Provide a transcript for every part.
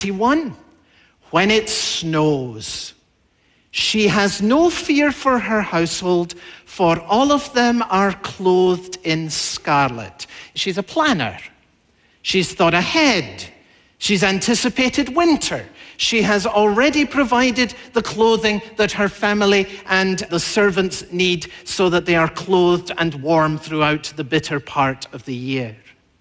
21, when it snows, she has no fear for her household, for all of them are clothed in scarlet. She's a planner. She's thought ahead. She's anticipated winter. She has already provided the clothing that her family and the servants need so that they are clothed and warm throughout the bitter part of the year.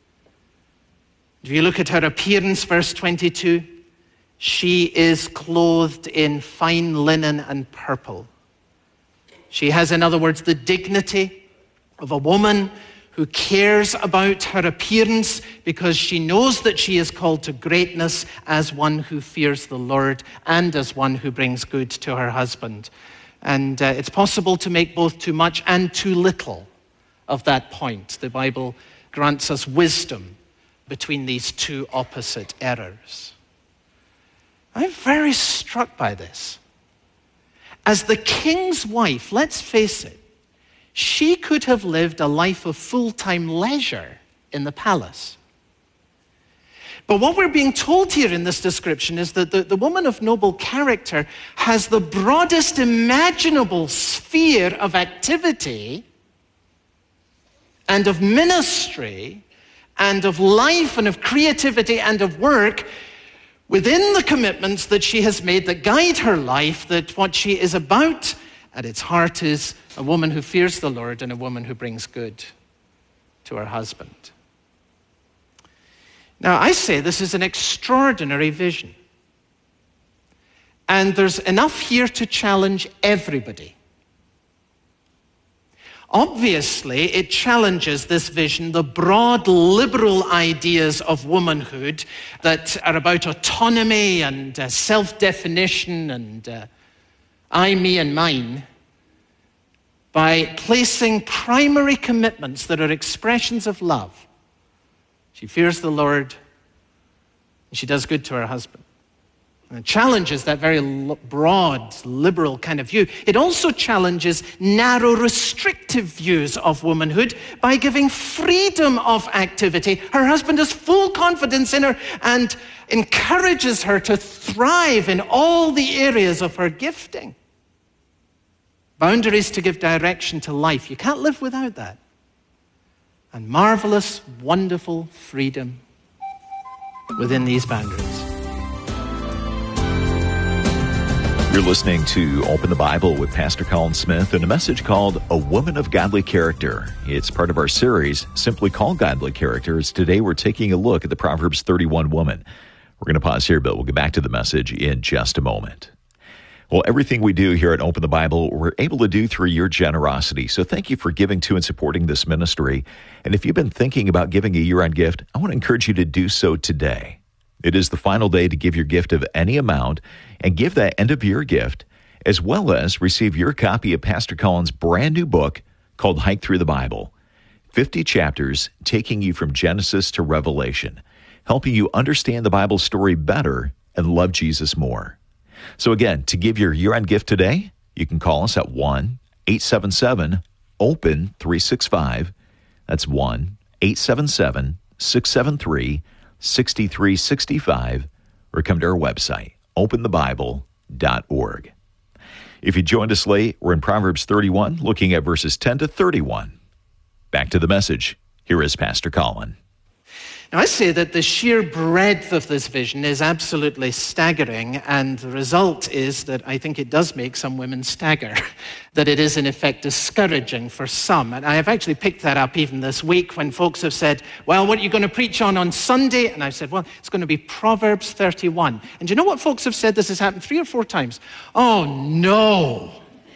If you look at her appearance, verse 22, she is clothed in fine linen and purple. She has, in other words, the dignity of a woman who cares about her appearance because she knows that she is called to greatness as one who fears the Lord and as one who brings good to her husband. And it's possible to make both too much and too little of that point. The Bible grants us wisdom between these two opposite errors. I'm very struck by this. As the king's wife, let's face it, she could have lived a life of full-time leisure in the palace. But what we're being told here in this description is that the woman of noble character has the broadest imaginable sphere of activity and of ministry and of life and of creativity and of work within the commitments that she has made that guide her life, that what she is about at its heart is a woman who fears the Lord and a woman who brings good to her husband. Now, I say this is an extraordinary vision. And there's enough here to challenge everybody. Obviously, it challenges this vision, the broad liberal ideas of womanhood that are about autonomy and self-definition and I, me, and mine, by placing primary commitments that are expressions of love. She fears the Lord, and she does good to her husband. And it challenges that very broad, liberal kind of view. It also challenges narrow, restrictive views of womanhood by giving freedom of activity. Her husband has full confidence in her and encourages her to thrive in all the areas of her gifting. Boundaries to give direction to life. You can't live without that. And marvelous, wonderful freedom within these boundaries. You're listening to Open the Bible with Pastor Colin Smith and a message called A Woman of Godly Character. It's part of our series, simply called Godly Characters. Today we're taking a look at the Proverbs 31 woman. We're going to pause here, but we'll get back to the message in just a moment. Well, everything we do here at Open the Bible, we're able to do through your generosity. So thank you for giving to and supporting this ministry. And if you've been thinking about giving a year-end gift, I want to encourage you to do so today. It is the final day to give your gift of any amount and give that end-of-year gift, as well as receive your copy of Pastor Colin's brand new book called Hike Through the Bible. 50 chapters taking you from Genesis to Revelation, helping you understand the Bible story better and love Jesus more. So again, to give your year-end gift today, you can call us at 1-877-OPEN-365. That's 1-877-673-6365, or come to our website, openthebible.org. If you joined us late, we're in Proverbs 31, looking at verses 10 to 31. Back to the message. Here is Pastor Colin. Now, I say that the sheer breadth of this vision is absolutely staggering, and the result is that I think it does make some women stagger, that it is in effect discouraging for some. And I have actually picked that up even this week when folks have said, well, what are you going to preach on Sunday? And I've said, well, it's going to be Proverbs 31. And do you know what folks have said? This has happened 3 or 4 times. Oh, no.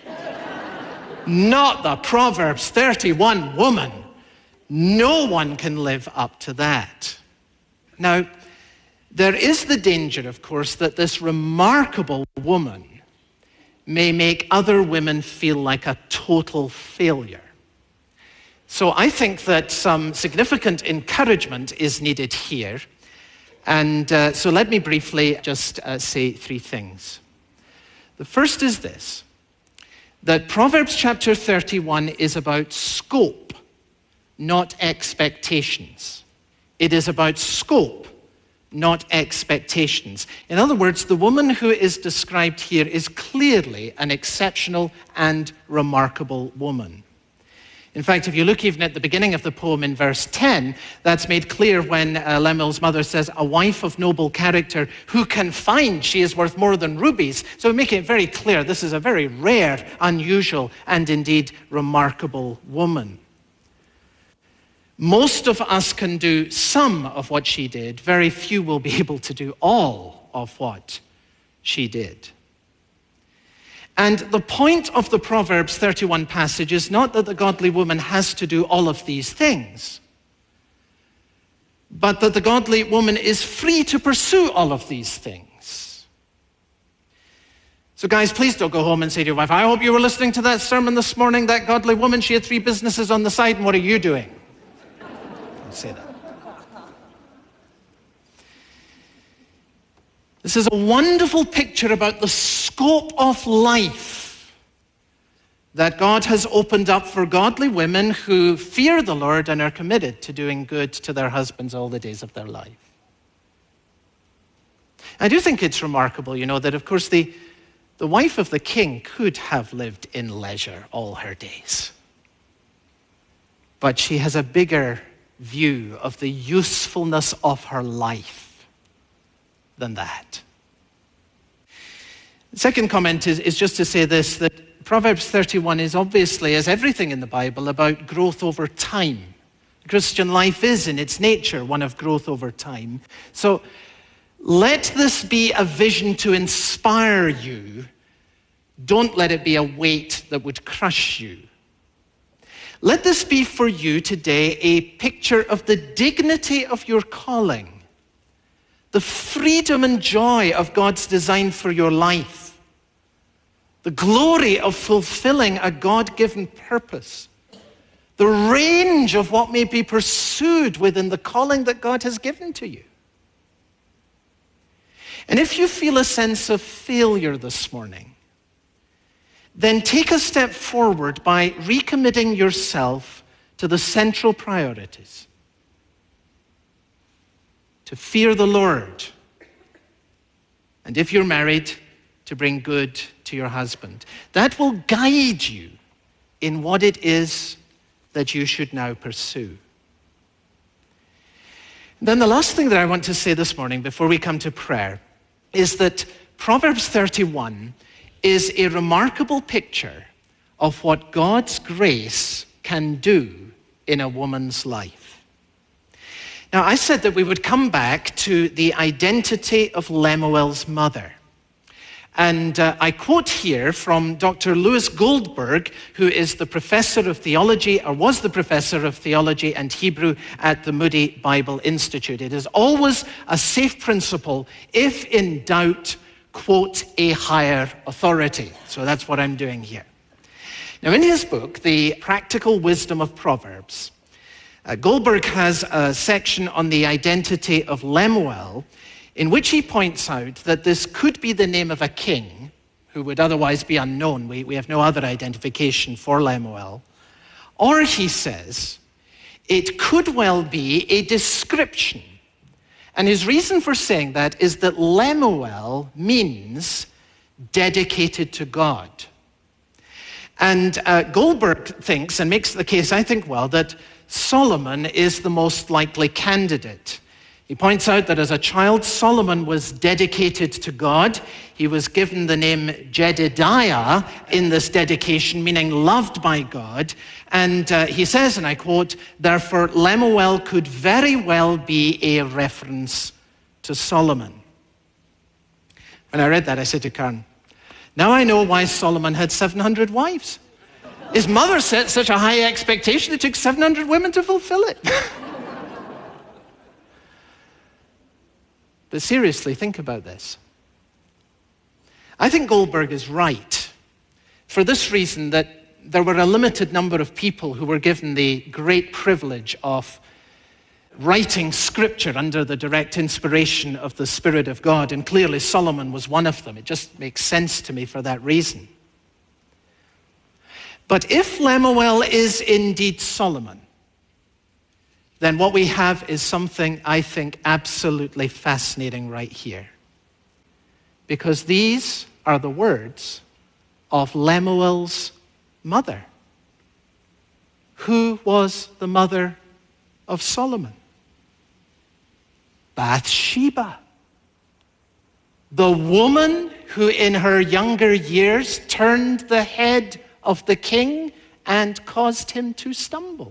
Not the Proverbs 31 woman. No one can live up to that. Now, there is the danger, of course, that this remarkable woman may make other women feel like a total failure. So I think that some significant encouragement is needed here. And so let me briefly just say 3 things. The first is this, that Proverbs chapter 31 is about scope, not expectations. It is about scope, not expectations. In other words, the woman who is described here is clearly an exceptional and remarkable woman. In fact, if you look even at the beginning of the poem in verse 10, that's made clear when Lemuel's mother says, a wife of noble character, who can find she is worth more than rubies? So making it very clear, this is a very rare, unusual, and indeed remarkable woman. Most of us can do some of what she did. Very few will be able to do all of what she did. And the point of the Proverbs 31 passage is not that the godly woman has to do all of these things, but that the godly woman is free to pursue all of these things. So guys, please don't go home and say to your wife, I hope you were listening to that sermon this morning, that godly woman, she had 3 businesses on the side, and what are you doing? Don't say that. This is a wonderful picture about the scope of life that God has opened up for godly women who fear the Lord and are committed to doing good to their husbands all the days of their life. I do think it's remarkable, that of course the wife of the king could have lived in leisure all her days. But she has a bigger view of the usefulness of her life than that. The second comment is just to say this, that Proverbs 31 is obviously, as everything in the Bible, about growth over time. The Christian life is, in its nature, one of growth over time. So let this be a vision to inspire you. Don't let it be a weight that would crush you. Let this be for you today a picture of the dignity of your calling, the freedom and joy of God's design for your life, the glory of fulfilling a God-given purpose, the range of what may be pursued within the calling that God has given to you. And if you feel a sense of failure this morning, then take a step forward by recommitting yourself to the central priorities. To fear the Lord, and if you're married, to bring good to your husband. That will guide you in what it is that you should now pursue. And then the last thing that I want to say this morning before we come to prayer is that Proverbs 31 is a remarkable picture of what God's grace can do in a woman's life. Now, I said that we would come back to the identity of Lemuel's mother. And I quote here from Dr. Louis Goldberg, who is the professor of theology, or was the professor of theology and Hebrew at the Moody Bible Institute. It is always a safe principle, if in doubt, quote a higher authority. So that's what I'm doing here. Now, in his book, The Practical Wisdom of Proverbs, Goldberg has a section on the identity of Lemuel in which he points out that this could be the name of a king who would otherwise be unknown. We have no other identification for Lemuel. Or, he says, it could well be a description. And his reason for saying that is that Lemuel means dedicated to God. And Goldberg thinks, and makes the case, I think, well, that Solomon is the most likely candidate. He points out that as a child, Solomon was dedicated to God. He was given the name Jedediah in this dedication, meaning loved by God. And he says, and I quote, therefore, Lemuel could very well be a reference to Solomon. When I read that, I said to Karen, now I know why Solomon had 700 wives. His mother set such a high expectation, it took 700 women to fulfill it. But seriously, think about this. I think Goldberg is right for this reason, that there were a limited number of people who were given the great privilege of writing scripture under the direct inspiration of the Spirit of God, and clearly Solomon was one of them. It just makes sense to me for that reason. But if Lemuel is indeed Solomon, then what we have is something I think absolutely fascinating right here. Because these are the words of Lemuel's mother. Who was the mother of Solomon? Bathsheba. The woman who in her younger years turned the head of the king and caused him to stumble.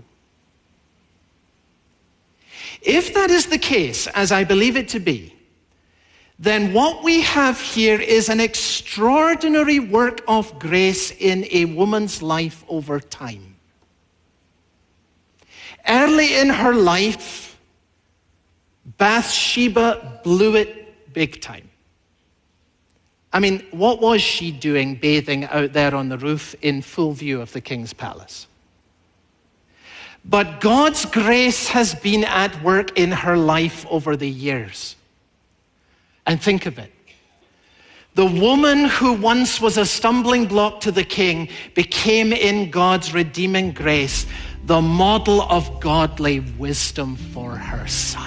If that is the case, as I believe it to be, then what we have here is an extraordinary work of grace in a woman's life over time. Early in her life, Bathsheba blew it big time. I mean, what was she doing bathing out there on the roof in full view of the king's palace? But God's grace has been at work in her life over the years. And think of it. The woman who once was a stumbling block to the king became in God's redeeming grace the model of godly wisdom for her son.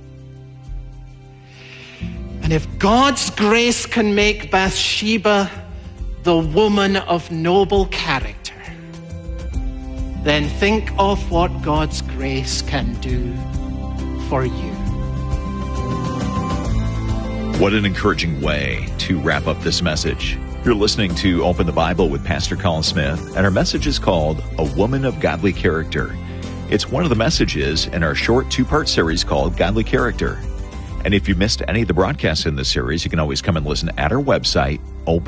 And if God's grace can make Bathsheba the woman of noble character, then think of what God's grace can do for you. What an encouraging way to wrap up this message. You're listening to Open the Bible with Pastor Colin Smith, and our message is called A Woman of Godly Character. It's one of the messages in our short two-part series called Godly Character. And if you missed any of the broadcasts in this series, you can always come and listen at our website,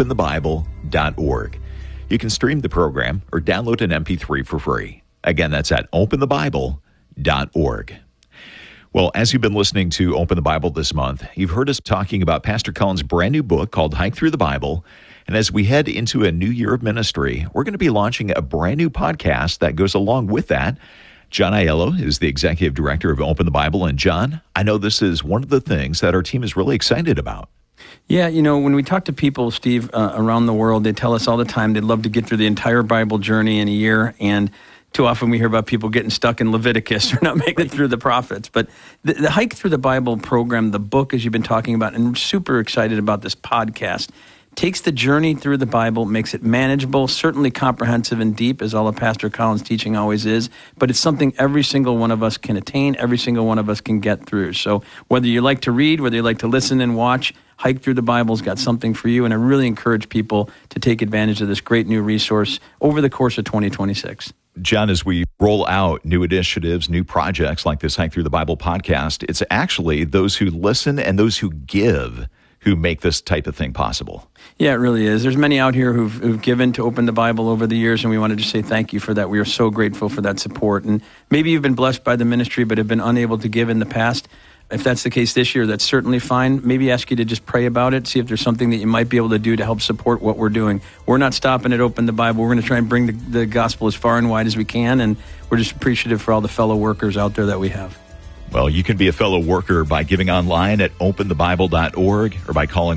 openthebible.org. You can stream the program or download an MP3 for free. Again, that's at openthebible.org. Well, as you've been listening to Open the Bible this month, you've heard us talking about Pastor Colin's brand new book called Hike Through the Bible. And as we head into a new year of ministry, we're going to be launching a brand new podcast that goes along with that. John Aiello is the executive director of Open the Bible. And John, I know this is one of the things that our team is really excited about. Yeah, you know, when we talk to people, Steve, around the world, they tell us all the time they'd love to get through the entire Bible journey in a year. And too often we hear about people getting stuck in Leviticus or not making it through the prophets. But the Hike Through the Bible program, the book, as you've been talking about, and we're super excited about this podcast, takes the journey through the Bible, makes it manageable, certainly comprehensive and deep, as all of Pastor Colin's teaching always is, but it's something every single one of us can attain, every single one of us can get through. So whether you like to read, whether you like to listen and watch, Hike Through the Bible's got something for you, and I really encourage people to take advantage of this great new resource over the course of 2026. John, as we roll out new initiatives, new projects like this Hike Through the Bible podcast, it's actually those who listen and those who give who make this type of thing possible. Yeah, it really is. There's many out here who've given to Open the Bible over the years, and we want to just say thank you for that. We are so grateful for that support. And maybe you've been blessed by the ministry but have been unable to give in the past. If that's the case this year, that's certainly fine. Maybe ask you to just pray about it, see if there's something that you might be able to do to help support what we're doing. We're not stopping at Open the Bible. We're going to try and bring the gospel as far and wide as we can, and we're just appreciative for all the fellow workers out there that we have. Well, you can be a fellow worker by giving online at openthebible.org or by calling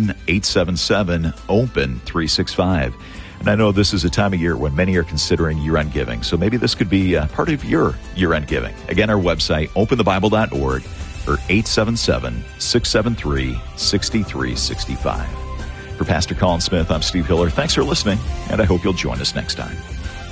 1-877-OPEN-365. And I know this is a time of year when many are considering year-end giving, so maybe this could be part of your year-end giving. Again, our website, openthebible.org or 877-673-6365. For Pastor Colin Smith, I'm Steve Hiller. Thanks for listening, and I hope you'll join us next time.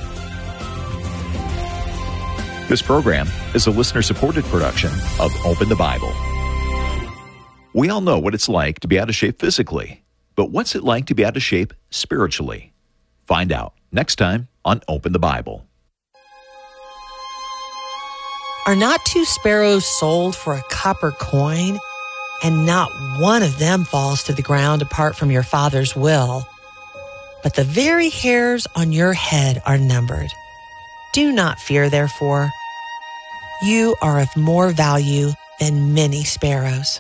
This program is a listener-supported production of Open the Bible. We all know what it's like to be out of shape physically, but what's it like to be out of shape spiritually? Find out next time on Open the Bible. Are not 2 sparrows sold for a copper coin? And not one of them falls to the ground apart from your Father's will. But the very hairs on your head are numbered. Do not fear, therefore. You are of more value than many sparrows.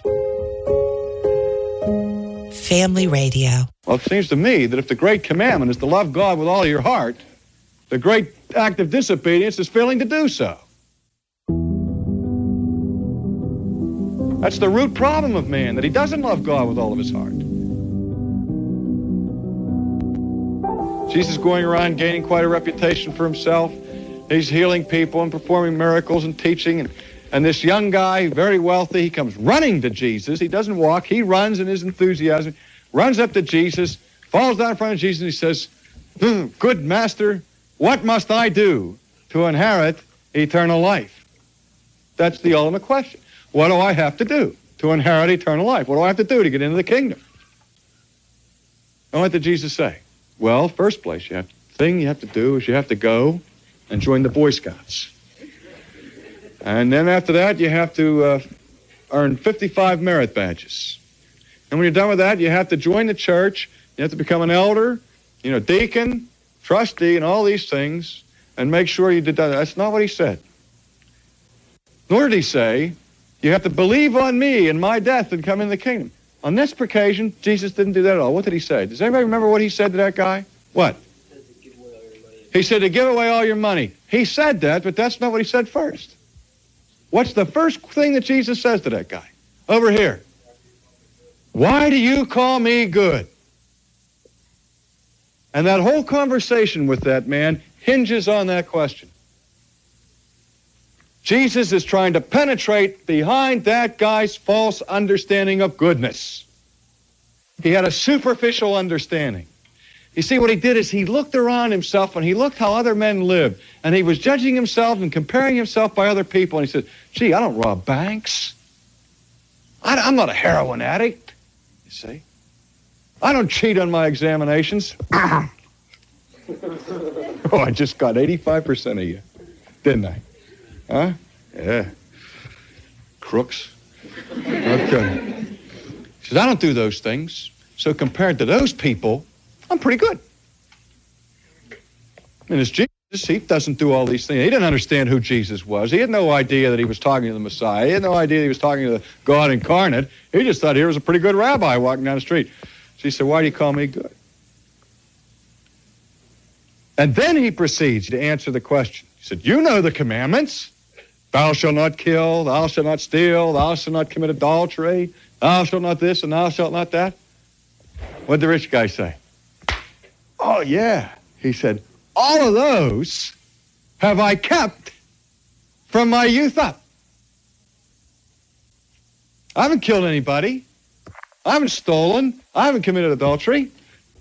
Family Radio. Well, it seems to me that if the great commandment is to love God with all your heart, the great act of disobedience is failing to do so. That's the root problem of man, that he doesn't love God with all of his heart. Jesus going around gaining quite a reputation for himself, He's healing people and performing miracles and teaching. And this young guy, very wealthy, he comes running to Jesus. He doesn't walk. He runs in his enthusiasm, runs up to Jesus, falls down in front of Jesus, and he says, "Good master, what must I do to inherit eternal life?" That's the ultimate question. What do I have to do to inherit eternal life? What do I have to do to get into the kingdom? And what did Jesus say? Well, first place, the thing you have to do is you have to go and join the Boy Scouts. And then after that, you have to earn 55 merit badges. And when you're done with that, you have to join the church. You have to become an elder, deacon, trustee, and all these things, and make sure you did that. That's not what he said. Nor did he say, you have to believe on me and my death and come in the kingdom. On this occasion, Jesus didn't do that at all. What did he say? Does anybody remember what he said to that guy? What? He said to give away all your money. He said that, but that's not what he said first. What's the first thing that Jesus says to that guy? Over here. Why do you call me good? And that whole conversation with that man hinges on that question. Jesus is trying to penetrate behind that guy's false understanding of goodness. He had a superficial understanding. You see, what he did is he looked around himself and he looked how other men lived, and he was judging himself and comparing himself by other people, and he said, gee, I don't rob banks. I'm not a heroin addict, you see. I don't cheat on my examinations. Oh, I just got 85% of you, didn't I? Huh? Yeah. Crooks. Okay. He says, I don't do those things. So compared to those people, I'm pretty good. And as Jesus, he doesn't do all these things. He didn't understand who Jesus was. He had no idea that he was talking to the Messiah. He had no idea he was talking to God incarnate. He just thought here was a pretty good rabbi walking down the street. So he said, why do you call me good? And then he proceeds to answer the question. He said, you know the commandments. Thou shalt not kill, thou shalt not steal, thou shalt not commit adultery, thou shalt not this and thou shalt not that. What did the rich guy say? Oh, yeah. He said, all of those have I kept from my youth up. I haven't killed anybody. I haven't stolen. I haven't committed adultery.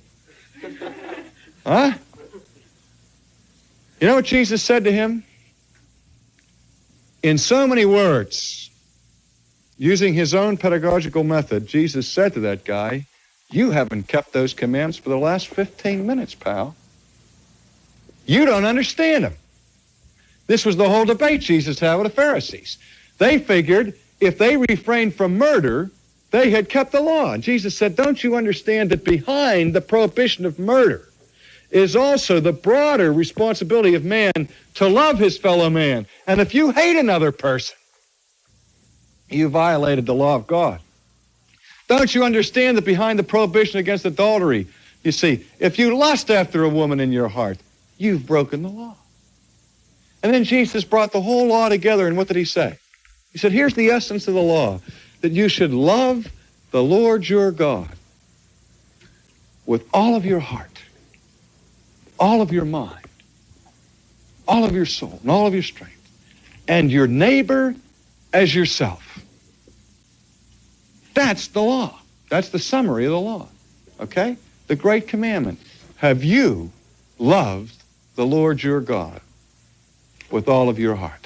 Huh? You know what Jesus said to him? In so many words, using his own pedagogical method, Jesus said to that guy, you haven't kept those commandments for the last 15 minutes, pal. You don't understand them. This was the whole debate Jesus had with the Pharisees. They figured if they refrained from murder, they had kept the law. And Jesus said, don't you understand that behind the prohibition of murder is also the broader responsibility of man to love his fellow man. And if you hate another person, you violated the law of God. Don't you understand that behind the prohibition against adultery, you see, if you lust after a woman in your heart, you've broken the law. And then Jesus brought the whole law together, and what did he say? He said, here's the essence of the law, that you should love the Lord your God with all of your heart, all of your mind, all of your soul, and all of your strength, and your neighbor as yourself. That's the law. That's the summary of the law, okay? The great commandment. Have you loved the Lord your God with all of your heart,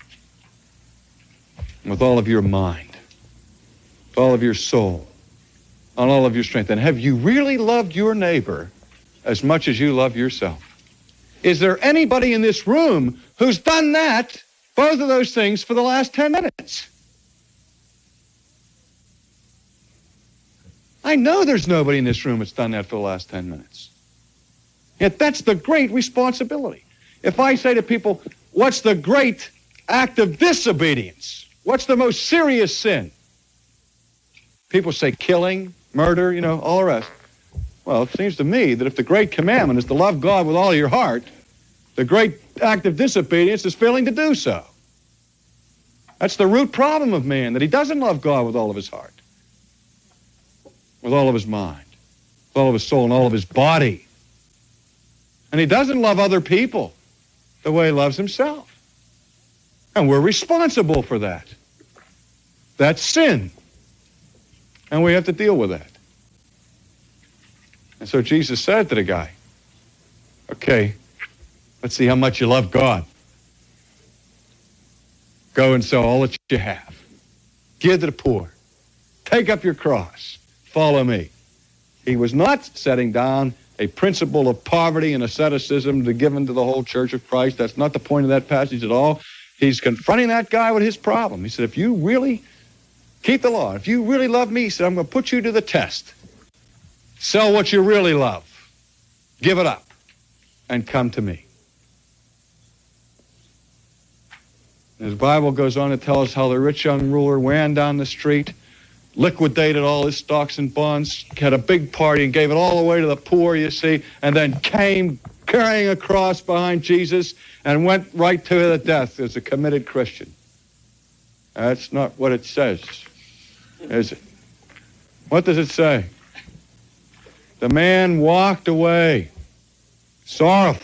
with all of your mind, with all of your soul, and all of your strength? And have you really loved your neighbor as much as you love yourself? Is there anybody in this room who's done that, both of those things, for the last 10 minutes? I know there's nobody in this room that's done that for the last 10 minutes. Yet that's the great responsibility. If I say to people, what's the great act of disobedience? What's the most serious sin? People say killing, murder, all the rest. Well, it seems to me that if the great commandment is to love God with all your heart, the great act of disobedience is failing to do so. That's the root problem of man, that he doesn't love God with all of his heart, with all of his mind, with all of his soul, and all of his body. And he doesn't love other people the way he loves himself. And we're responsible for that. That's sin. And we have to deal with that. And so Jesus said to the guy, okay, let's see how much you love God. Go and sell all that you have. Give to the poor. Take up your cross. Follow me. He was not setting down a principle of poverty and asceticism to give unto the whole church of Christ. That's not the point of that passage at all. He's confronting that guy with his problem. He said, if you really keep the law, if you really love me, he said, I'm going to put you to the test. Sell what you really love. Give it up and come to me. His Bible goes on to tell us how the rich young ruler ran down the street, liquidated all his stocks and bonds, had a big party and gave it all away to the poor, you see, and then came carrying a cross behind Jesus and went right to the death as a committed Christian. That's not what it says, is it? What does it say? The man walked away sorrowful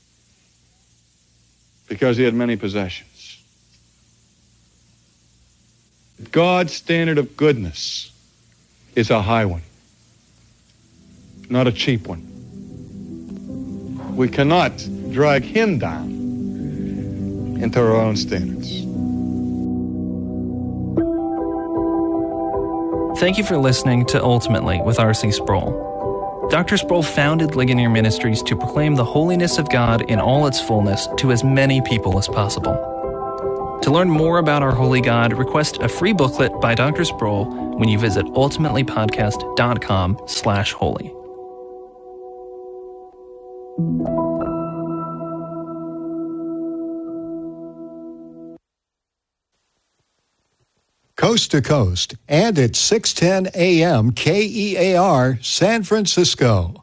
because he had many possessions. God's standard of goodness is a high one, not a cheap one. We cannot drag him down into our own standards. Thank you for listening to Ultimately with R.C. Sproul. Dr. Sproul founded Ligonier Ministries to proclaim the holiness of God in all its fullness to as many people as possible. To learn more about our holy God, request a free booklet by Dr. Sproul when you visit ultimatelypodcast.com/holy. Coast to coast and at 610 AM KEAR San Francisco.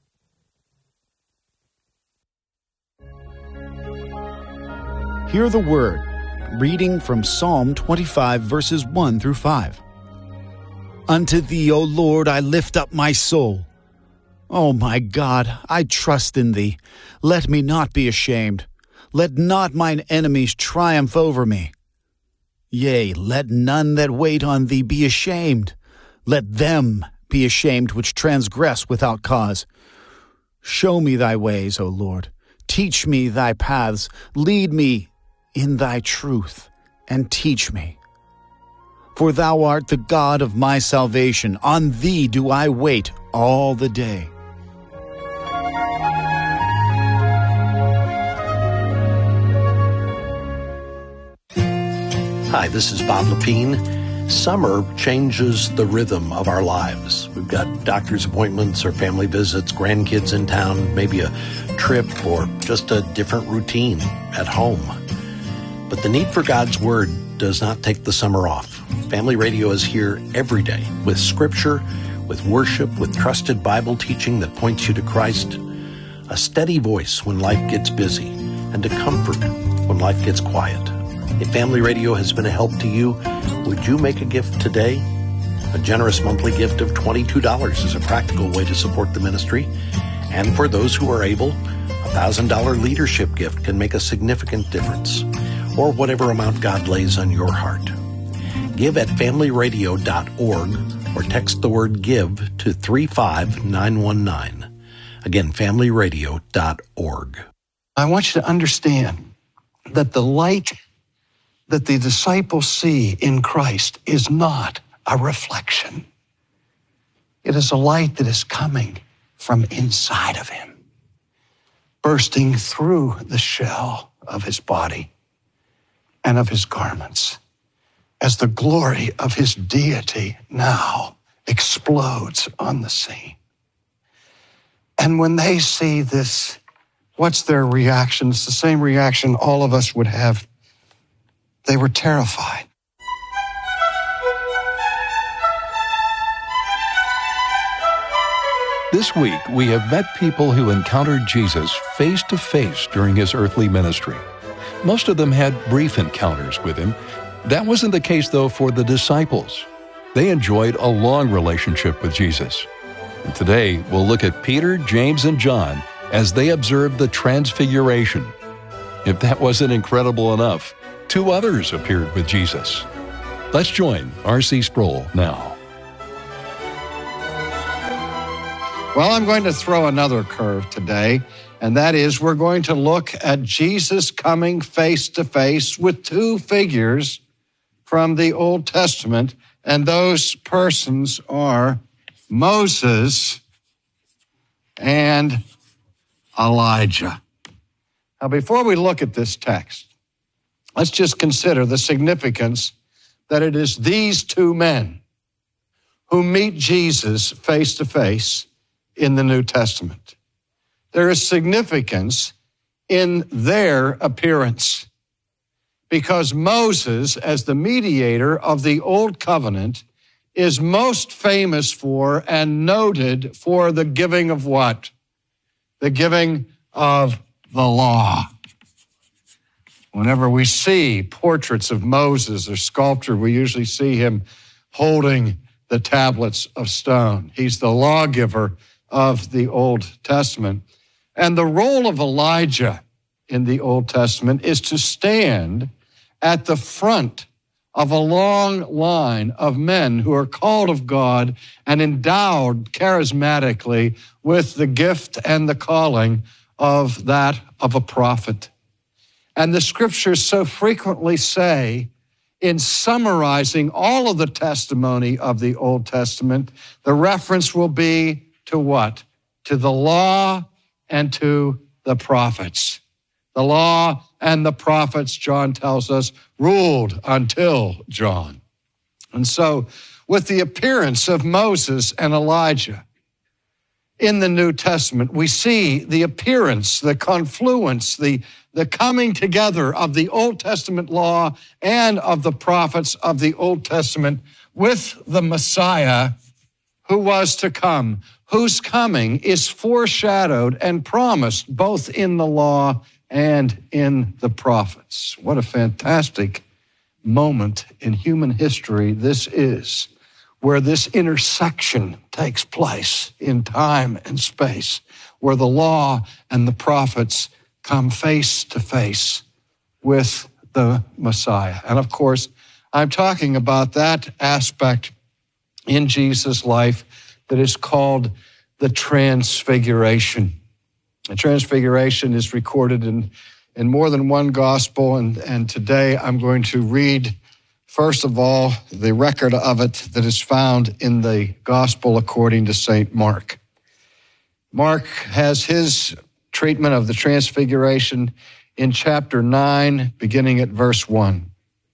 Hear the word. Reading from Psalm 25, verses 1 through 5. Unto thee, O Lord, I lift up my soul. O my God, I trust in thee. Let me not be ashamed. Let not mine enemies triumph over me. Yea, let none that wait on thee be ashamed. Let them be ashamed which transgress without cause. Show me thy ways, O Lord. Teach me thy paths. Lead me in thy truth, and teach me. For thou art the God of my salvation. On thee do I wait all the day. Hi, this is Bob Lepine. Summer changes the rhythm of our lives. We've got doctor's appointments or family visits, grandkids in town, maybe a trip or just a different routine at home. But the need for God's Word does not take the summer off. Family Radio is here every day with scripture, with worship, with trusted Bible teaching that points you to Christ, a steady voice when life gets busy, and a comfort when life gets quiet. If Family Radio has been a help to you, would you make a gift today? A generous monthly gift of $22 is a practical way to support the ministry. And for those who are able, a $1,000 leadership gift can make a significant difference, or whatever amount God lays on your heart. Give at familyradio.org or text the word GIVE to 35919. Again, familyradio.org. I want you to understand that the light that the disciples see in Christ is not a reflection. It is a light that is coming from inside of him, bursting through the shell of his body and of his garments, as the glory of his deity now explodes on the scene. And when they see this, what's their reaction? It's the same reaction all of us would have. They were terrified. This week, we have met people who encountered Jesus face to face during his earthly ministry. Most of them had brief encounters with him. That wasn't the case, though, for the disciples. They enjoyed a long relationship with Jesus. And today, we'll look at Peter, James, and John as they observed the Transfiguration. If that wasn't incredible enough, 2 others appeared with Jesus. Let's join R.C. Sproul now. Well, I'm going to throw another curve today, and that is we're going to look at Jesus coming face to face with 2 figures from the Old Testament, and those persons are Moses and Elijah. Now, before we look at this text, let's just consider the significance that it is these 2 men who meet Jesus face to face in the New Testament. There is significance in their appearance because Moses, as the mediator of the Old Covenant, is most famous for and noted for the giving of what? The giving of the law. Whenever we see portraits of Moses or sculpture, we usually see him holding the tablets of stone. He's the lawgiver of the Old Testament. And the role of Elijah in the Old Testament is to stand at the front of a long line of men who are called of God and endowed charismatically with the gift and the calling of that of a prophet. And the scriptures so frequently say, in summarizing all of the testimony of the Old Testament, the reference will be to what? To the law and to the prophets. The law and the prophets, John tells us, ruled until John. And so, with the appearance of Moses and Elijah in the New Testament, we see the appearance, the confluence, the coming together of the Old Testament law and of the prophets of the Old Testament with the Messiah who was to come, whose coming is foreshadowed and promised both in the law and in the prophets. What a fantastic moment in human history this is, where this intersection takes place in time and space, where the law and the prophets come face to face with the Messiah. And of course, I'm talking about that aspect in Jesus' life that is called the Transfiguration. The Transfiguration is recorded in more than one gospel, and today I'm going to read, first of all, the record of it that is found in the Gospel according to St. Mark. Mark has his treatment of the Transfiguration in chapter 9, beginning at verse 1.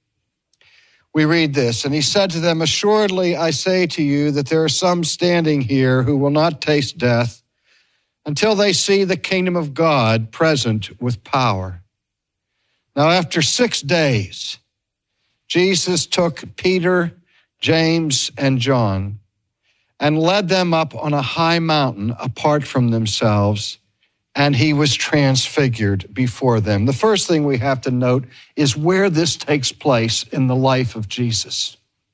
We read this, and he said to them, "Assuredly I say to you that there are some standing here who will not taste death until they see the kingdom of God present with power." Now, after 6 days, Jesus took Peter, James, and John and led them up on a high mountain apart from themselves, and he was transfigured before them. The first thing we have to note is where this takes place in the life of Jesus.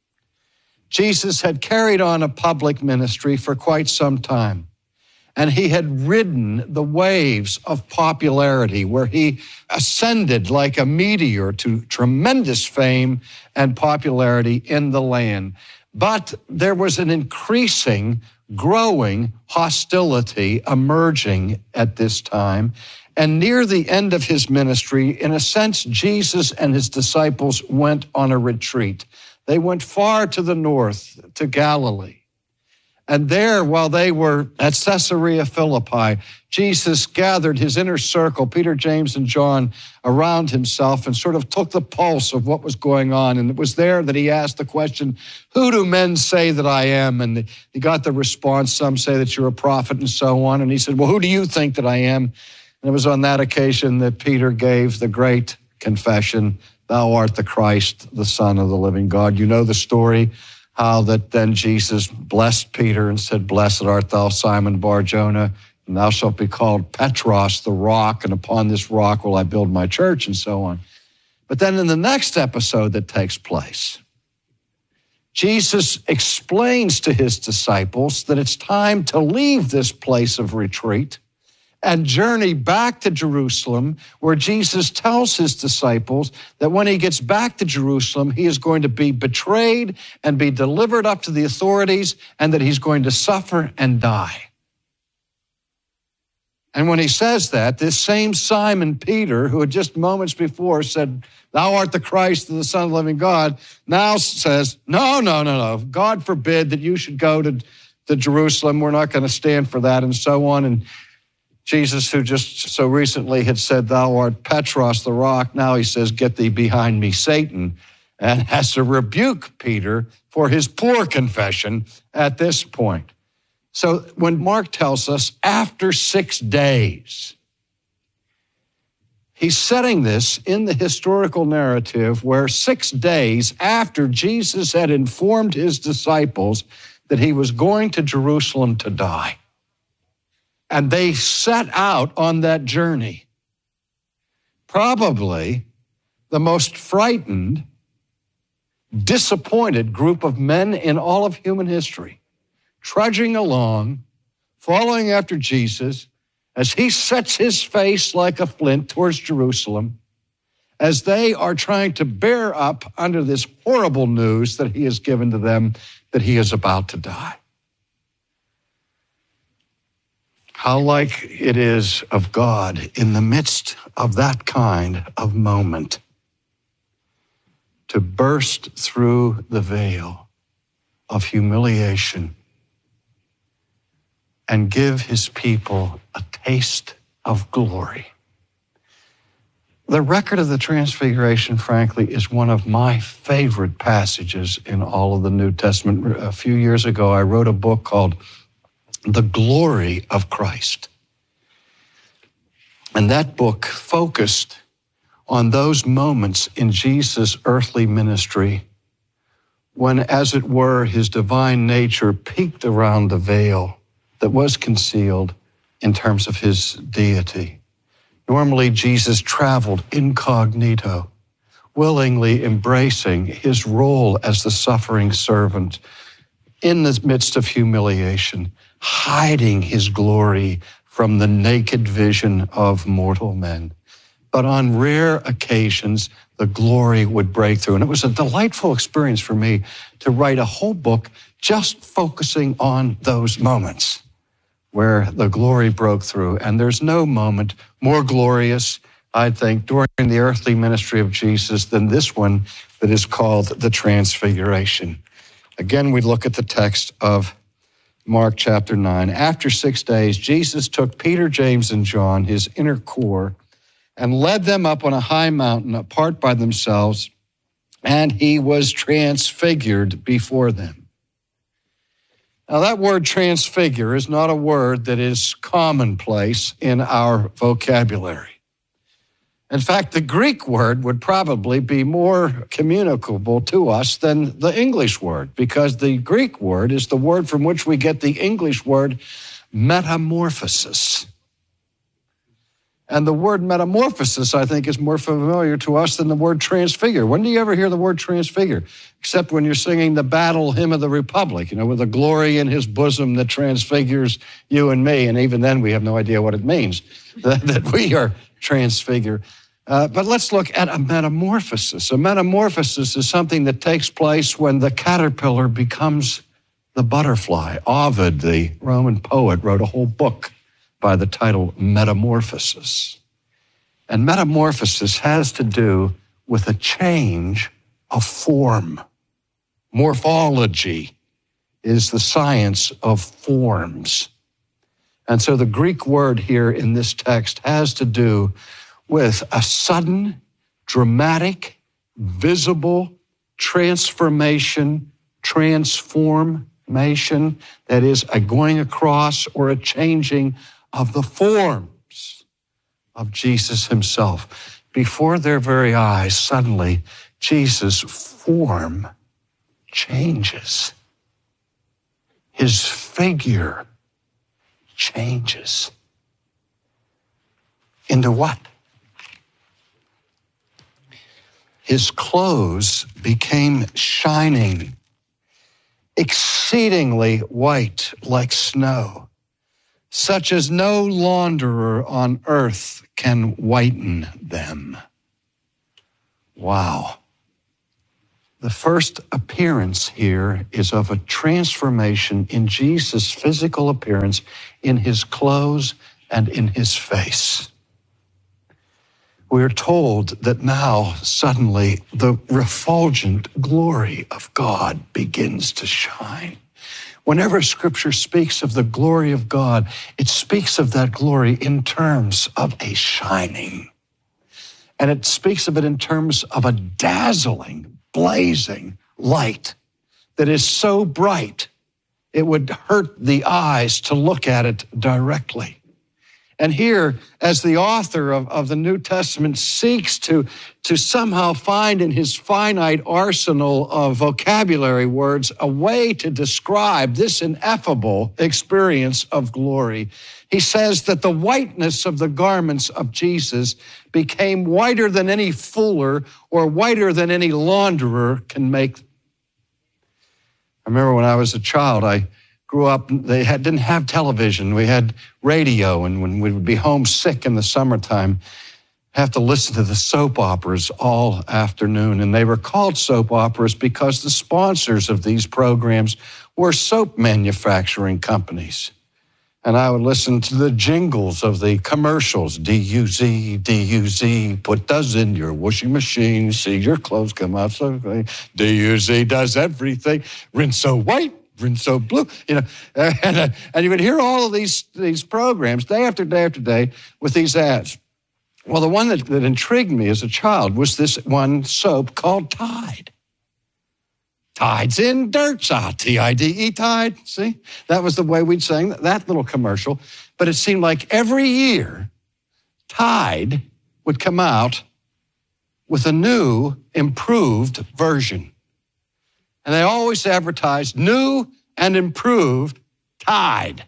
Jesus had carried on a public ministry for quite some time, and he had ridden the waves of popularity where he ascended like a meteor to tremendous fame and popularity in the land. But there was an increasing, growing hostility emerging at this time. And near the end of his ministry, in a sense, Jesus and his disciples went on a retreat. They went far to the north, to Galilee. And there, while they were at Caesarea Philippi, Jesus gathered his inner circle, Peter, James, and John, around himself and sort of took the pulse of what was going on. And it was there that he asked the question, "Who do men say that I am?" And he got the response, "Some say that you're a prophet," and so on. And he said, "Well, who do you think that I am?" And it was on that occasion that Peter gave the great confession, "Thou art the Christ, the Son of the living God." You know the story, how that then Jesus blessed Peter and said, "Blessed art thou, Simon Bar-Jonah, and thou shalt be called Petros, the rock, and upon this rock will I build my church," and so on. But then in the next episode that takes place, Jesus explains to his disciples that it's time to leave this place of retreat and journey back to Jerusalem, where Jesus tells his disciples that when he gets back to Jerusalem, he is going to be betrayed and be delivered up to the authorities, and that he's going to suffer and die. And when he says that, this same Simon Peter, who had just moments before said, "Thou art the Christ, the Son of the living God," now says, no. God forbid that you should go to Jerusalem. We're not going to stand for that, and so on. And Jesus, who just so recently had said, "Thou art Petros, the rock," now he says, "Get thee behind me, Satan," and has to rebuke Peter for his poor confession at this point. So when Mark tells us after 6 days, he's setting this in the historical narrative where 6 days after Jesus had informed his disciples that he was going to Jerusalem to die, and they set out on that journey, probably the most frightened, disappointed group of men in all of human history, trudging along, following after Jesus as he sets his face like a flint towards Jerusalem, as they are trying to bear up under this horrible news that he has given to them that he is about to die. How like it is of God in the midst of that kind of moment to burst through the veil of humiliation and give his people a taste of glory. The record of the Transfiguration, frankly, is one of my favorite passages in all of the New Testament. A few years ago, I wrote a book called The Glory of Christ. And that book focused on those moments in Jesus' earthly ministry when, as it were, his divine nature peeked around the veil that was concealed in terms of his deity. Normally, Jesus traveled incognito, willingly embracing his role as the suffering servant in the midst of humiliation, hiding his glory from the naked vision of mortal men. But on rare occasions, the glory would break through. And it was a delightful experience for me to write a whole book just focusing on those moments where the glory broke through. And there's no moment more glorious, I think, during the earthly ministry of Jesus than this one that is called the Transfiguration. Again, we look at the text of Mark chapter 9. After 6 days, Jesus took Peter, James, and John, his inner core, and led them up on a high mountain apart by themselves, and he was transfigured before them. Now, that word transfigure is not a word that is commonplace in our vocabulary. In fact, the Greek word would probably be more communicable to us than the English word, because the Greek word is the word from which we get the English word metamorphosis. And the word metamorphosis, I think, is more familiar to us than the word transfigure. When do you ever hear the word transfigure? Except when you're singing the battle hymn of the Republic, with the glory in his bosom that transfigures you and me. And even then, we have no idea what it means, that we are transfigured. But let's look at a metamorphosis. A metamorphosis is something that takes place when the caterpillar becomes the butterfly. Ovid, the Roman poet, wrote a whole book by the title Metamorphosis. And metamorphosis has to do with a change of form. Morphology is the science of forms. And so the Greek word here in this text has to do with a sudden, dramatic, visible transformation, that is a going across or a changing of the forms of Jesus himself. Before their very eyes, suddenly, Jesus' form changes. His figure changes. Into what? His clothes became shining, exceedingly white like snow, such as no launderer on earth can whiten them. Wow. The first appearance here is of a transformation in Jesus' physical appearance, in his clothes and in his face. We're told that now suddenly the refulgent glory of God begins to shine. Whenever Scripture speaks of the glory of God, it speaks of that glory in terms of a shining. And it speaks of it in terms of a dazzling, blazing light that is so bright it would hurt the eyes to look at it directly. And here, as the author of the New Testament seeks to somehow find in his finite arsenal of vocabulary words a way to describe this ineffable experience of glory, he says that the whiteness of the garments of Jesus became whiter than any fuller or whiter than any launderer can make. I remember when I was a child, I grew up, didn't have television. We had radio, and when we would be homesick in the summertime, have to listen to the soap operas all afternoon. And they were called soap operas because the sponsors of these programs were soap manufacturing companies. And I would listen to the jingles of the commercials. D-U-Z, D-U-Z, put those in your washing machine, see your clothes come out so clean. D-U-Z does everything. Rinse so white, rinse so blue. And you would hear all of these programs day after day after day with these ads. Well, the one that intrigued me as a child was this one soap called Tide. Tide's in dirt, T-I-D-E, Tide. See? That was the way we'd sing that little commercial. But it seemed like every year, Tide would come out with a new, improved version. And they always advertised new and improved Tide.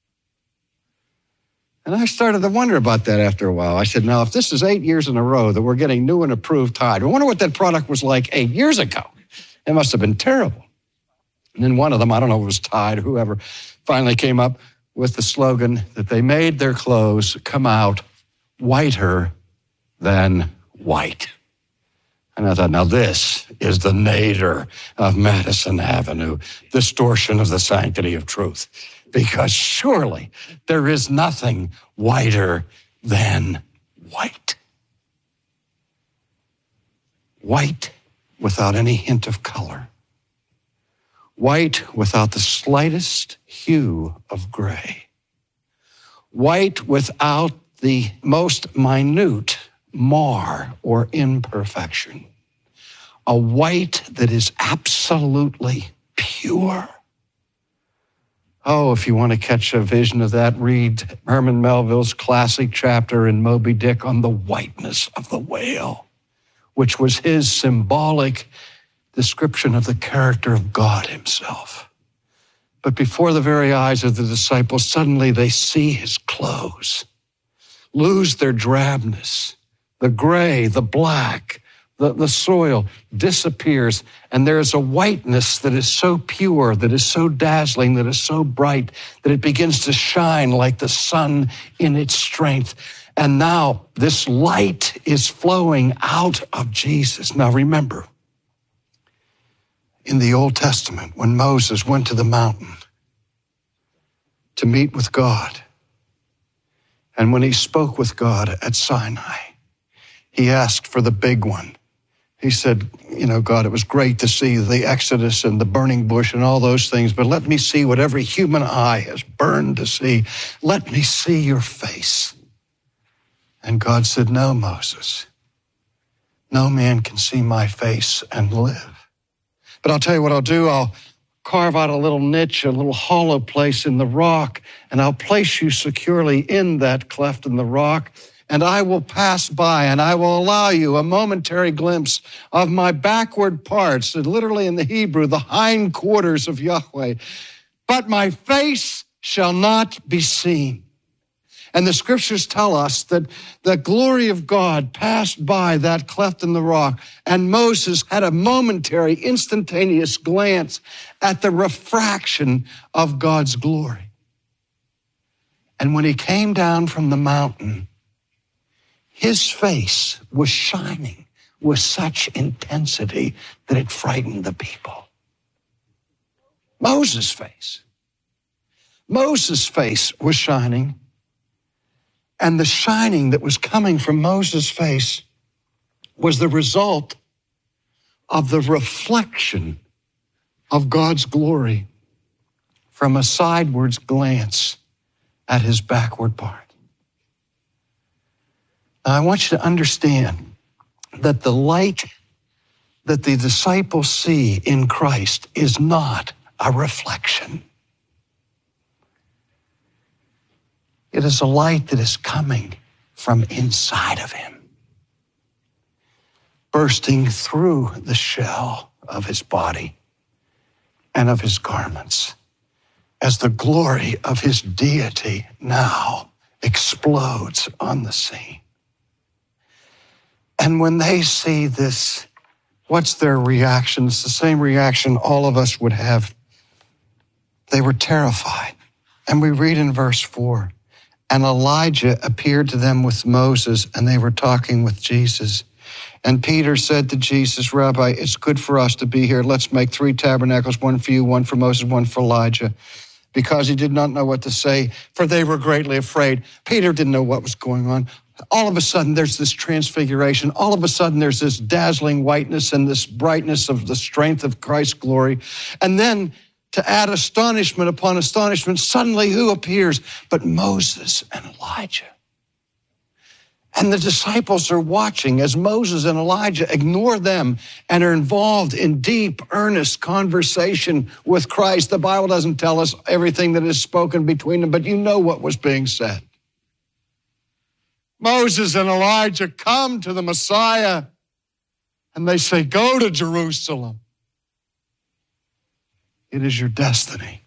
And I started to wonder about that after a while. I said, now, if this is 8 years in a row that we're getting new and improved Tide, I wonder what that product was like 8 years ago. It must have been terrible. And then one of them, I don't know if it was Tide or whoever, finally came up with the slogan that they made their clothes come out whiter than white. And I thought, now this is the nadir of Madison Avenue, distortion of the sanctity of truth. Because surely there is nothing whiter than white. White without any hint of color. White without the slightest hue of gray. White without the most minute mar or imperfection. A white that is absolutely pure. Oh, if you want to catch a vision of that, read Herman Melville's classic chapter in Moby Dick on the whiteness of the whale, which was his symbolic description of the character of God himself. But before the very eyes of the disciples, suddenly they see his clothes lose their drabness. The gray, the black, the soil disappears, and there is a whiteness that is so pure, that is so dazzling, that is so bright, that it begins to shine like the sun in its strength. And now this light is flowing out of Jesus. Now remember, in the Old Testament, when Moses went to the mountain to meet with God, and when he spoke with God at Sinai, he asked for the big one. He said, God, it was great to see the Exodus and the burning bush and all those things, but let me see what every human eye has burned to see. Let me see your face. And God said, no, Moses, no man can see my face and live. But I'll tell you what I'll do. I'll carve out a little niche, a little hollow place in the rock, and I'll place you securely in that cleft in the rock. And I will pass by, and I will allow you a momentary glimpse of my backward parts, and literally in the Hebrew, the hindquarters of Yahweh. But my face shall not be seen. And the scriptures tell us that the glory of God passed by that cleft in the rock, and Moses had a momentary, instantaneous glance at the refraction of God's glory. And when he came down from the mountain, his face was shining with such intensity that it frightened the people. Moses' face was shining, and the shining that was coming from Moses' face was the result of the reflection of God's glory from a sidewards glance at his backward part. Now, I want you to understand that the light that the disciples see in Christ is not a reflection. It is a light that is coming from inside of him, bursting through the shell of his body and of his garments, as the glory of his deity now explodes on the scene. And when they see this, what's their reaction? It's the same reaction all of us would have. They were terrified. And we read in verse 4, and Elijah appeared to them with Moses, and they were talking with Jesus. And Peter said to Jesus, Rabbi, it's good for us to be here. Let's make 3 tabernacles, one for you, one for Moses, one for Elijah. Because he did not know what to say, for they were greatly afraid. Peter didn't know what was going on. All of a sudden, there's this transfiguration. All of a sudden, there's this dazzling whiteness and this brightness of the strength of Christ's glory. And then, to add astonishment upon astonishment, suddenly who appears but Moses and Elijah? And the disciples are watching as Moses and Elijah ignore them and are involved in deep, earnest conversation with Christ. The Bible doesn't tell us everything that is spoken between them, but you know what was being said. Moses and Elijah come to the Messiah and they say, go to Jerusalem. It is your destiny.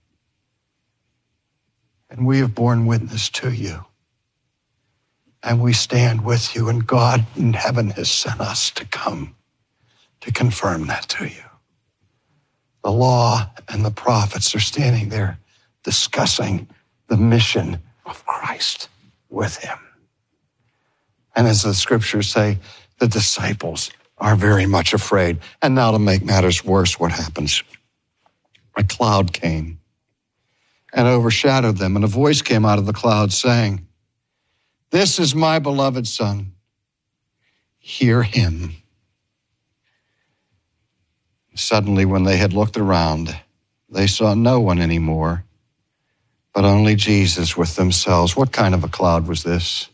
And we have borne witness to you. And we stand with you, and God in heaven has sent us to come to confirm that to you. The law and the prophets are standing there discussing the mission of Christ with him. And as the scriptures say, the disciples are very much afraid. And now to make matters worse, what happens? A cloud came and overshadowed them, and a voice came out of the cloud saying, this is my beloved Son. Hear him. Suddenly, when they had looked around, they saw no one anymore, but only Jesus with themselves. What kind of a cloud was this?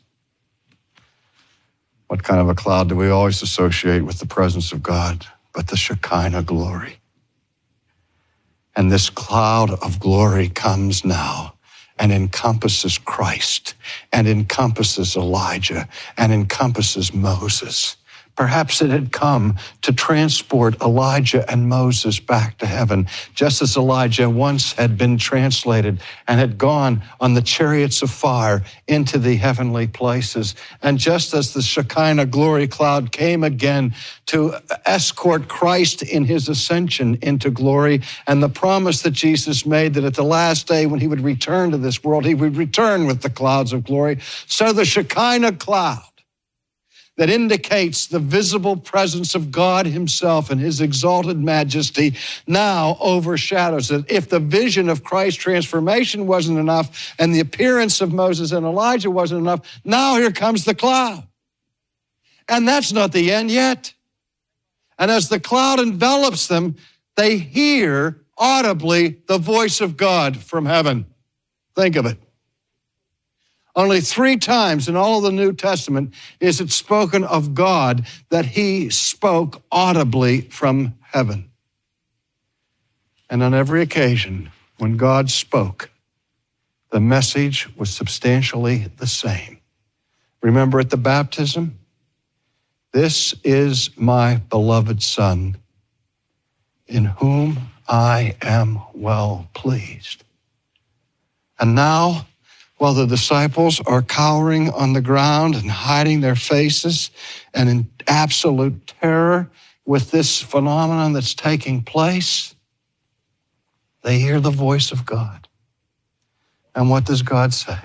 What kind of a cloud do we always associate with the presence of God but the Shekinah glory? And this cloud of glory comes now and encompasses Christ, and encompasses Elijah, and encompasses Moses. Perhaps it had come to transport Elijah and Moses back to heaven, just as Elijah once had been translated and had gone on the chariots of fire into the heavenly places. And just as the Shekinah glory cloud came again to escort Christ in his ascension into glory, and the promise that Jesus made that at the last day when he would return to this world, he would return with the clouds of glory. So the Shekinah cloud that indicates the visible presence of God himself and his exalted majesty now overshadows it. If the vision of Christ's transformation wasn't enough and the appearance of Moses and Elijah wasn't enough, now here comes the cloud. And that's not the end yet. And as the cloud envelops them, they hear audibly the voice of God from heaven. Think of it. Only 3 times in all of the New Testament is it spoken of God that he spoke audibly from heaven. And on every occasion, when God spoke, the message was substantially the same. Remember at the baptism? This is my beloved Son, in whom I am well pleased. And now, while the disciples are cowering on the ground and hiding their faces and in absolute terror with this phenomenon that's taking place, they hear the voice of God. And what does God say?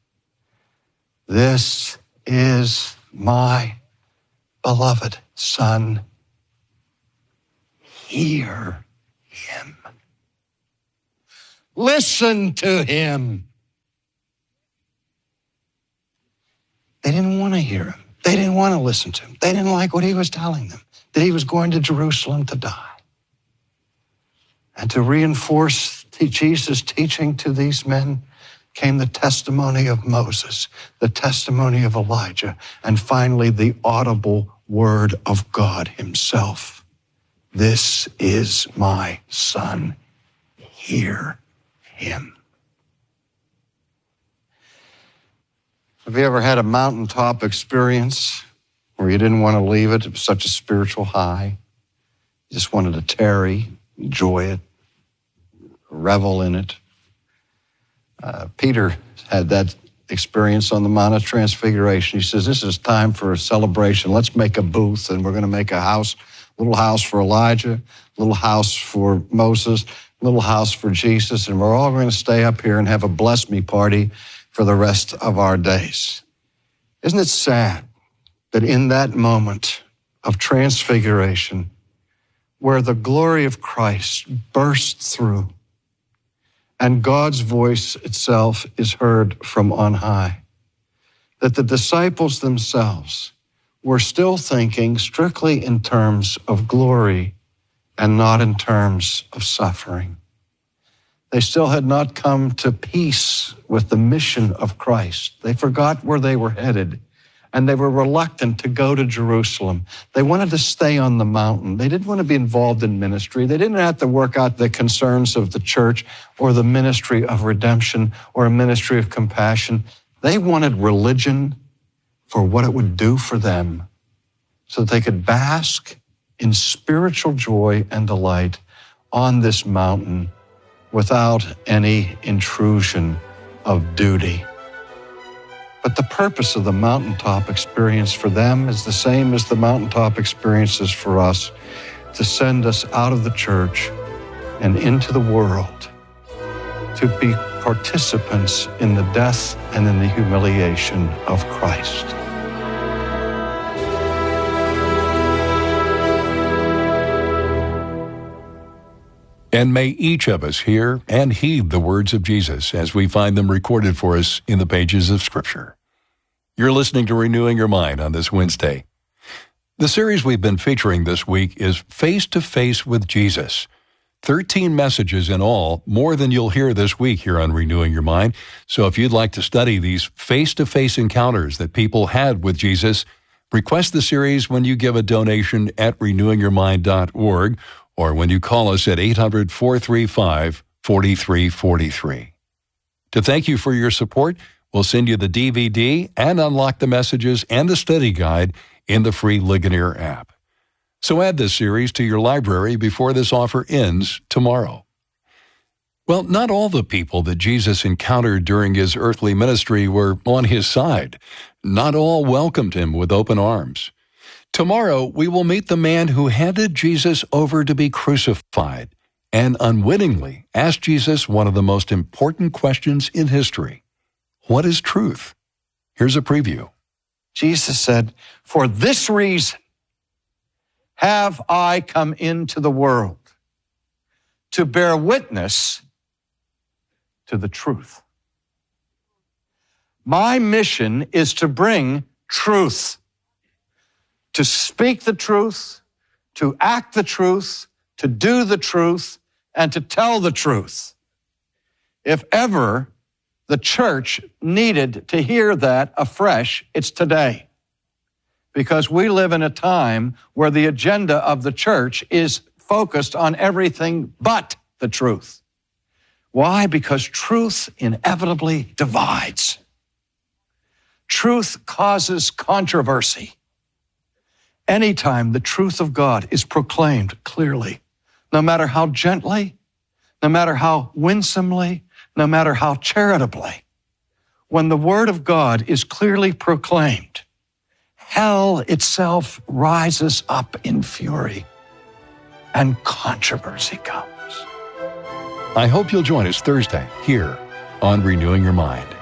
This is my beloved Son. Hear him. Listen to him. They didn't want to hear him. They didn't want to listen to him. They didn't like what he was telling them, that he was going to Jerusalem to die. And to reinforce Jesus' teaching to these men came the testimony of Moses, the testimony of Elijah, and finally the audible word of God himself. This is my Son. Hear him. Have you ever had a mountaintop experience where you didn't want to leave it? It was such a spiritual high. You just wanted to tarry, enjoy it, revel in it. Peter had that experience on the Mount of Transfiguration. He says, this is time for a celebration. Let's make a booth, and we're going to make a house, little house for Elijah, little house for Moses, little house for Jesus, and we're all going to stay up here and have a bless me party for the rest of our days. Isn't it sad that in that moment of transfiguration, where the glory of Christ bursts through and God's voice itself is heard from on high, that the disciples themselves were still thinking strictly in terms of glory and not in terms of suffering. They still had not come to peace with the mission of Christ. They forgot where they were headed, and they were reluctant to go to Jerusalem. They wanted to stay on the mountain. They didn't want to be involved in ministry. They didn't have to work out the concerns of the church or the ministry of redemption or a ministry of compassion. They wanted religion for what it would do for them so that they could bask in spiritual joy and delight on this mountain without any intrusion of duty. But the purpose of the mountaintop experience for them is the same as the mountaintop experiences for us, to send us out of the church and into the world, to be participants in the death and in the humiliation of Christ. And may each of us hear and heed the words of Jesus as we find them recorded for us in the pages of Scripture. You're listening to Renewing Your Mind on this Wednesday. The series we've been featuring this week is Face to Face with Jesus. 13 messages in all, more than you'll hear this week here on Renewing Your Mind. So if you'd like to study these face-to-face encounters that people had with Jesus, request the series when you give a donation at renewingyourmind.org or when you call us at 800-435-4343. To thank you for your support, we'll send you the DVD and unlock the messages and the study guide in the free Ligonier app. So add this series to your library before this offer ends tomorrow. Well, not all the people that Jesus encountered during his earthly ministry were on his side. Not all welcomed him with open arms. Tomorrow, we will meet the man who handed Jesus over to be crucified and unwittingly asked Jesus one of the most important questions in history. What is truth? Here's a preview. Jesus said, "For this reason have I come into the world, to bear witness to the truth." My mission is to bring truth, to speak the truth, to act the truth, to do the truth, and to tell the truth. If ever the church needed to hear that afresh, it's today. Because we live in a time where the agenda of the church is focused on everything but the truth. Why? Because truth inevitably divides. Truth causes controversy. Anytime the truth of God is proclaimed clearly, no matter how gently, no matter how winsomely, no matter how charitably, when the word of God is clearly proclaimed, hell itself rises up in fury and controversy comes. I hope you'll join us Thursday here on Renewing Your Mind.